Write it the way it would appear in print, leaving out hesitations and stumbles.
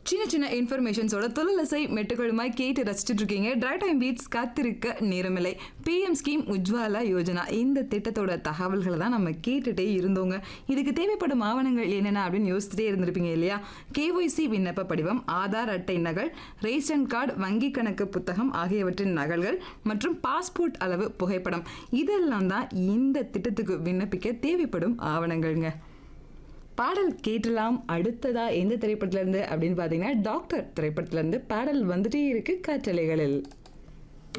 சின்ன சின்ன இன்ஃபர்மேஷன்ஸோட தொழிலசை மெட்டுகளுமாய் கேட்டு ரசிச்சுட்டு இருக்கீங்க. ட்ரை டைம் பீட்ஸ் காத்திருக்க நேரமில்லை. பிஎம் ஸ்கீம் உஜ்வாலா யோஜனா இந்த திட்டத்தோட தகவல்களை தான் நம்ம கேட்டுட்டே இருந்தோங்க. இதுக்கு தேவைப்படும் ஆவணங்கள் என்னென்ன அப்படின்னு யோசிச்சுட்டே இருந்திருப்பீங்க இல்லையா? கேஒய்சி விண்ணப்ப படிவம், ஆதார் அட்டை நகல், ரேஷன் கார்டு, வங்கி கணக்கு புத்தகம் ஆகியவற்றின் நகல்கள் மற்றும் பாஸ்போர்ட் அளவு புகைப்படம் இதெல்லாம் தான் இந்த திட்டத்துக்கு விண்ணப்பிக்க தேவைப்படும் ஆவணங்கள்ங்க. பாடல் கேட்டலாம். அடுத்ததா எந்த திரைப்படத்துல இருந்து அப்படின்னு பாத்தீங்கன்னா டாக்டர் திரைப்படத்துல இருந்து பாடல் வந்துட்டே இருக்கு காற்றலைகளில்.